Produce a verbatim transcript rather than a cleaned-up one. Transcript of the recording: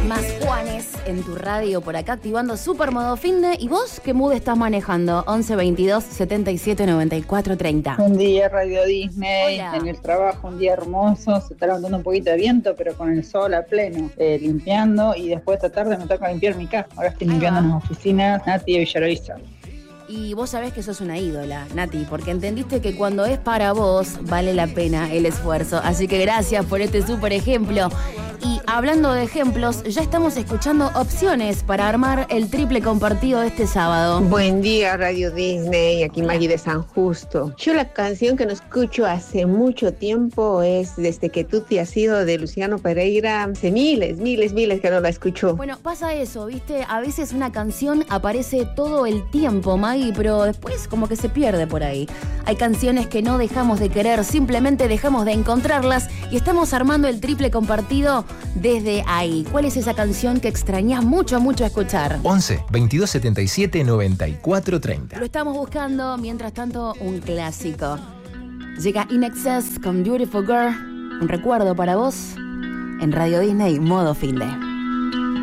Más Juanes en tu radio por acá activando Super Modo Finde. ¿Y vos qué mood estás manejando? once veintidós setenta y siete noventa y cuatro treinta. Un día Radio Disney. Hola. En el trabajo, un día hermoso, se está levantando un poquito de viento, pero con el sol a pleno, eh, limpiando, y después esta tarde me toca limpiar mi casa. Ahora estoy Ahí limpiando va. en las oficinas Nati de Villaroiza. Y vos sabés que sos una ídola, Nati, porque entendiste que cuando es para vos vale la pena el esfuerzo. Así que gracias por este súper ejemplo. Y hablando de ejemplos, ya estamos escuchando opciones para armar el triple compartido este sábado. Buen día, Radio Disney, aquí Maggie de San Justo. Yo la canción que no escucho hace mucho tiempo es Desde que tú te has ido, de Luciano Pereira. Hace miles, miles, miles que no la escucho. Bueno, pasa eso, ¿viste? A veces una canción aparece todo el tiempo, Maggie, pero después como que se pierde por ahí. Hay canciones que no dejamos de querer, simplemente dejamos de encontrarlas y estamos armando el triple compartido desde ahí. ¿Cuál es esa canción que extrañás mucho, mucho escuchar? once veintidós setenta y siete noventa y cuatro treinta. Lo estamos buscando, mientras tanto, un clásico. Llega In Excess con Beautiful Girl, un recuerdo para vos en Radio Disney Modo Finde.